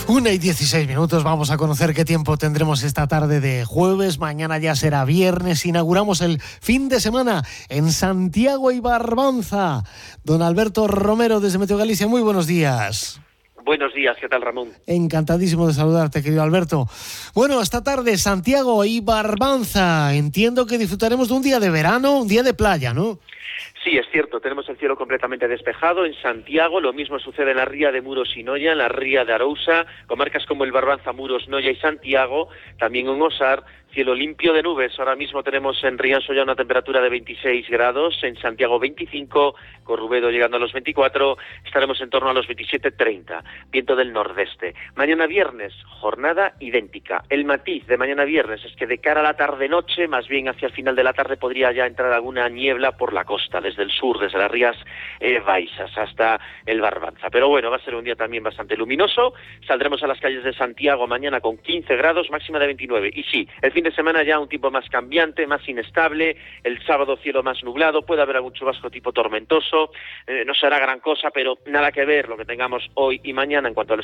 1:16, vamos a conocer qué tiempo tendremos esta tarde de jueves. Mañana ya será viernes, inauguramos el fin de semana en Santiago y Barbanza. Don Alberto Romero desde Meteo Galicia, muy buenos días. Buenos días, ¿qué tal, Ramón? Encantadísimo de saludarte, querido Alberto. Bueno, esta tarde Santiago y Barbanza, entiendo que disfrutaremos de un día de verano, un día de playa, ¿no? Sí, es cierto, tenemos el cielo completamente despejado en Santiago, lo mismo sucede en la ría de Muros y Noia, en la ría de Arousa, comarcas como el Barbanza, Muros, Noia y Santiago, también en Osar, cielo limpio de nubes. Ahora mismo tenemos en Rianxo ya una temperatura de 26 grados, en Santiago 25, Corrubedo llegando a los 24, estaremos en torno a los 27-30, viento del nordeste. Mañana viernes, jornada idéntica. El matiz de mañana viernes es que de cara a la tarde-noche, más bien hacia el final de la tarde, podría ya entrar alguna niebla por la costa, desde el sur, desde las rías Baixas hasta el Barbanza. Pero bueno, va a ser un día también bastante luminoso. Saldremos a las calles de Santiago mañana con 15 grados, máxima de 29. Y sí, el fin de semana ya un tiempo más cambiante, más inestable. El sábado cielo más nublado, puede haber algún chubasco tipo tormentoso. No será gran cosa, pero nada que ver lo que tengamos hoy y mañana en cuanto al